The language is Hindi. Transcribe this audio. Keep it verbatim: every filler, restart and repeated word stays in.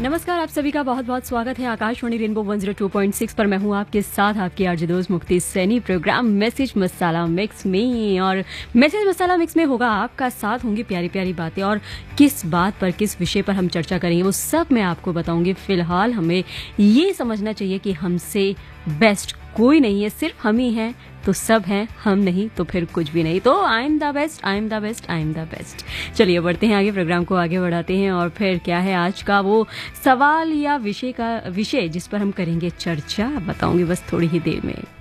नमस्कार, आप सभी का बहुत बहुत स्वागत है Akashvani rainbow one zero two point six पर। मैं हूं आपके साथ आपकी आरजे दोस्त मुक्ति सैनी प्रोग्राम मैसेज मसाला मिक्स में। और मैसेज मसाला मिक्स में होगा आपका साथ, होंगी प्यारी प्यारी बातें, और किस बात पर किस विषय पर हम चर्चा करेंगे वो सब मैं आपको बताऊंगी। फिलहाल हमें ये समझना चाहिए कि हमसे बेस्ट कोई नहीं है, सिर्फ हम ही हैं तो सब हैं, हम नहीं तो फिर कुछ भी नहीं। तो I am the best, I am the best, I am the best. चलिए बढ़ते हैं आगे, प्रोग्राम को आगे बढ़ाते हैं। और फिर क्या है आज का वो सवाल या विषय का विषय जिस पर हम करेंगे चर्चा, बताऊंगी बस थोड़ी ही देर में।